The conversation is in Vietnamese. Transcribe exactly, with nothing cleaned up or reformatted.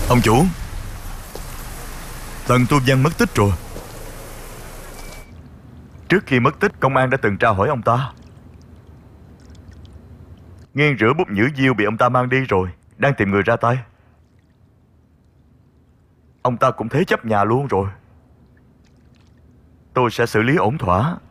Ông chủ, Tần Tu Văn mất tích rồi. Trước khi mất tích, công an đã từng tra hỏi ông ta. Nghiêng rửa bút nhữ diêu bị ông ta mang đi rồi, đang tìm người ra tay. Ông ta cũng thế chấp nhà luôn rồi. Tôi sẽ xử lý ổn thỏa.